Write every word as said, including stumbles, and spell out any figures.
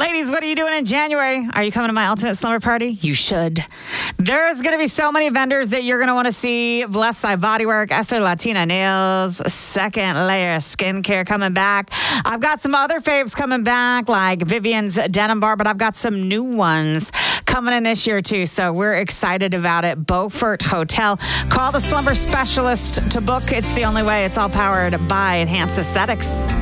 Ladies, what are you doing in January? Are you coming to my Ultimate Slumber Party? You should. There's going to be so many vendors that you're going to want to see. Bless Thy Bodywork, Esther Latina Nails, Second Layer Skincare coming back. I've got some other faves coming back, like Vivian's Denim Bar, but I've got some new ones coming in this year, too. So we're excited about it. Beaufort Hotel. Call the Slumber Specialist to book. It's the only way. It's all powered by Enhanced Aesthetics.